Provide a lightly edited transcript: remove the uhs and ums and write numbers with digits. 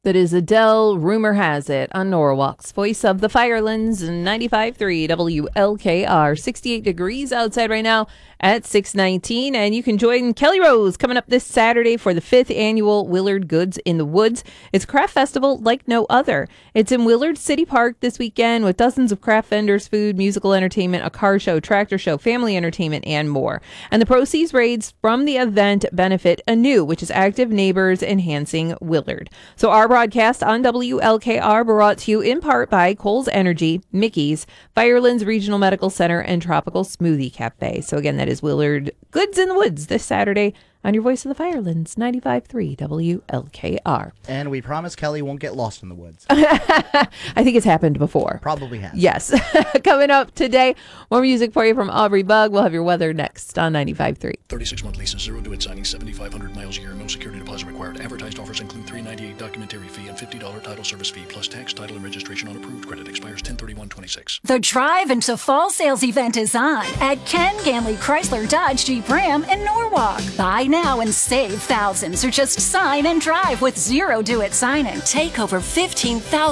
That is Adele, Rumor Has It, on Norwalk's Voice of the Firelands, 95.3 WLKR. 68 degrees outside right now at 6:19, and you can join Kelly Rose coming up this Saturday for the 5th annual Willard Goods in the Woods. It's a craft festival like no other. It's in Willard City Park this weekend with dozens of craft vendors, food, musical entertainment, a car show, tractor show, family entertainment, and more. And the proceeds raised from the event benefit ANEW, which is Active Neighbors Enhancing Willard. So our broadcast on WLKR brought to you in part by Kohl's Energy, Mickey's, Firelands Regional Medical Center, and Tropical Smoothie Cafe. So again, that is Willard Goods in the Woods this Saturday on your Voice of the Firelands, 95.3 WLKR. And we promise Kelly won't get lost in the woods. I think it's happened before. Probably has. Yes. Coming up today, more music for you from Aubrey Bug. We'll have your weather next on 95.3. 36-month leases, 0 to it signing, 7,500 miles a year, no security deposit required. Advertised offers include $398 documentary fee and $50 title service fee, plus tax, title, and registration on approved credit. Expires 10/31/26. The Drive into Fall sales event is on at Ken Ganley Chrysler Dodge Jeep Ram in Norwalk. Buy now and save thousands, or just sign and drive with 0 do it signing. Take over 15,000